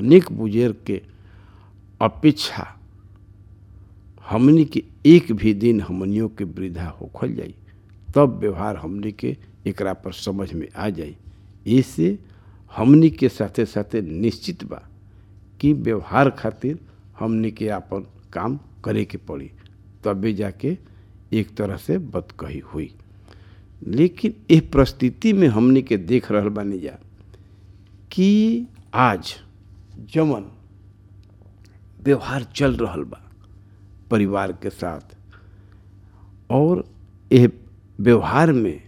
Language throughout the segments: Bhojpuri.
अनेक बुजुर्ग के अपेक्षा हमनी के एक भी दिन हमनियों के वृद्धा होखल जाई, तब व्यवहार हमनी के एकरा पर समझ में आ जाई। इससे हमनी के साथे साथे निश्चित बा कि व्यवहार खातिर हमनी के आपन काम करे के पड़ी, तबे जाके एक तरह से बदकही हुई। लेकिन इस परिस्थिति में हमनी के देख रहल बानी जा कि आज जमन व्यवहार चल रहल बा परिवार के साथ, और यह व्यवहार में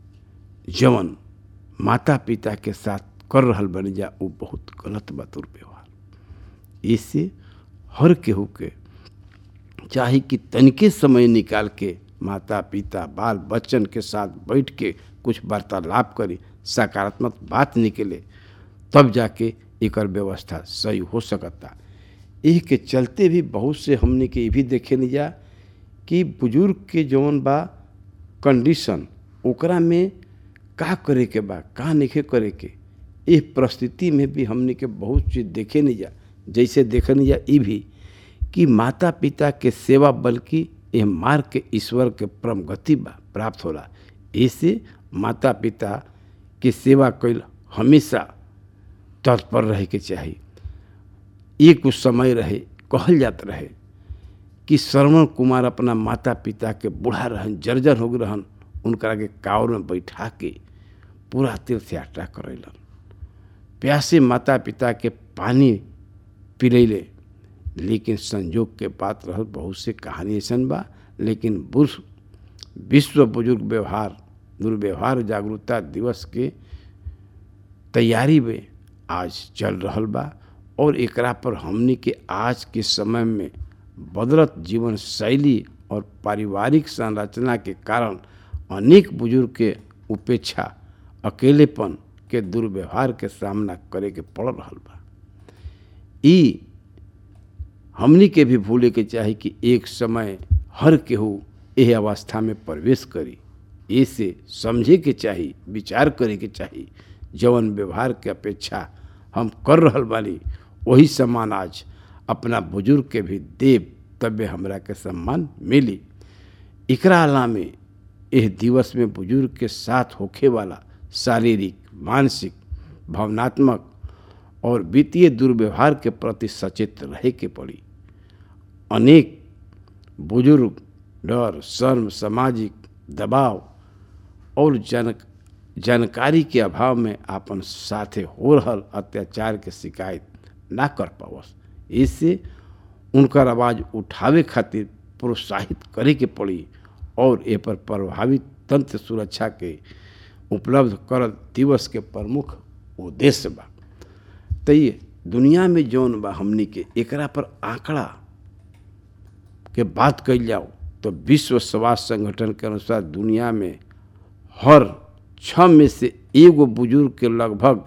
जवन माता पिता के साथ कर रहल बनी जा वो बहुत गलत बा दुर्व्यवहार। इससे हर केहू के चाहे कि तनिके समय निकाल के माता पिता बाल बच्चन के साथ बैठ के कुछ वार्तालाप करी, सकारात्मक बात निकले, तब जाके एकर व्यवस्था सही हो सकता। एह के चलते भी बहुत से हमने के ये भी देखे नहीं जा कि बुजुर्ग के जौन बा कंडीशन ओकरा में का करे के बा का नहीं करे के, इस परिस्थिति में भी हमने के बहुत चीज़ देखे नहीं जा। जैसे देखे नहीं जा ये भी कि माता पिता के सेवा बल्कि यह मार्ग के ईश्वर के परम गति बा प्राप्त होला। ऐसे माता पिता के सेवा कैल हमेशा तत्पर रहे के चाहिए। एक कुछ समय रहे कहल जात रहे कि श्रवण कुमार अपना माता पिता के बूढ़ा रहन जर्जर हो गए रहन, उनका के कावर में बैठा के पूरा तीर्थ यात्रा करेलन, प्यासे माता पिता के पानी पिलैले। लेकिन संजोग के बात रहल बहुत से कहानी ऐसन बा। लेकिन विश्व बुजुर्ग व्यवहार दुर्व्यवहार जागरूकता दिवस के तैयारी में आज चल रहल बा, और एकरा पर हमनी के आज के समय में बदलत जीवन शैली और पारिवारिक संरचना के कारण अनेक बुजुर्ग के उपेक्षा अकेलेपन के दुर्व्यवहार के सामना करे के पड़ रहल बा। ई हमनी के भी भूले के चाही कि एक समय हर केहू यह अवस्था में प्रवेश करी। ऐसे समझे के चाही, विचार करे के चाही, जवन व्यवहार के अपेक्षा हम कर रहल बानी वही सम्मान आज अपना बुजुर्ग के भी देव, तबे हमरा के सम्मान मिली। एकरा अलावा यह दिवस में बुजुर्ग के साथ होखे वाला शारीरिक मानसिक भावनात्मक और वित्तीय दुर्व्यवहार के प्रति सचेत रहे के पड़ी। अनेक बुजुर्ग डर शर्म सामाजिक दबाव और जानकारी के अभाव में अपन साथे हो रहल अत्याचार के शिकायत ना कर पावस। इससे उनकर आवाज़ उठावे खातिर प्रोत्साहित करे के पड़ी, और ए पर प्रभावित तंत्र सुरक्षा के उपलब्ध कर दिवस के प्रमुख उद्देश्य बा। तो ये दुनिया में जौन बा हमनी के एकरा पर आंकड़ा के बात कइल जाओ तो विश्व स्वास्थ्य संगठन के अनुसार दुनिया में हर 6 में से एगो बुजुर्ग के लगभग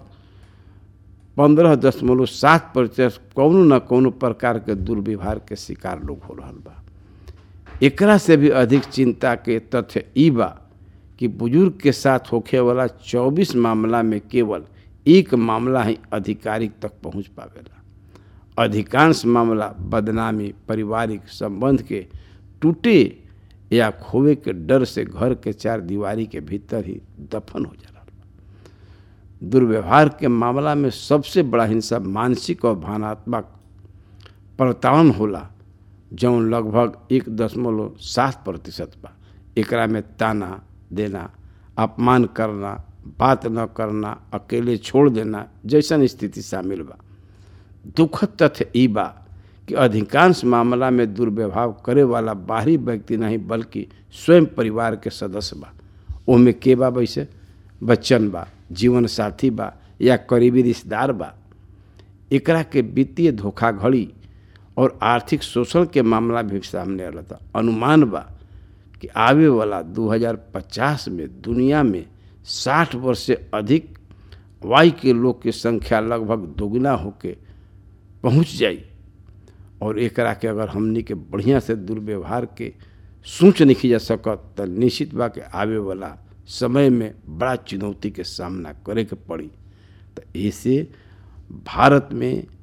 15.7% कौनो न कौनो प्रकार के दुर्व्यवहार के शिकार लोग हो रहल बा। एकरा से भी अधिक चिंता के तथ्य ई बा कि बुजुर्ग के साथ होखे वाला 24 मामला में केवल 1 मामला ही अधिकारिक तक पहुंच पावेला। अधिकांश मामला बदनामी पारिवारिक संबंध के टूटे या खोवे के डर से घर के 4 दीवारी के भीतर ही दफन हो जाला। दुर्व्यवहार के मामला में सबसे बड़ा हिंसा मानसिक और भावनात्मक प्रताड़न होला, जौन लगभग 1.7% बा। एकरा में ताना देना, अपमान करना, बात न करना, अकेले छोड़ देना जैसन स्थिति शामिल बा। दुखद तथ्य ई बा कि अधिकांश मामला में दुर्व्यवहार करे वाला बाहरी व्यक्ति नहीं बल्कि स्वयं परिवार के सदस्य बा। ओमे के बा? वैसे बच्चन बा, जीवन साथी बा या करीबी रिश्तेदार बा। एकरा के वित्तीय धोखाधड़ी और आर्थिक शोषण के मामला भी सामने आला था। अनुमान बा कि आवे वाला 2050 में दुनिया में 60 वर्ष से अधिक आयु के लोग की संख्या लगभग दोगुना होके पहुंच जाई, और एकरा के अगर हमनी के बढ़िया से दुर्व्यवहार के सोच नहीं जा सकत तो निश्चित बा के आवे वाला समय में बड़ा चुनौती के सामना करे के पड़ी। तो ऐसे भारत में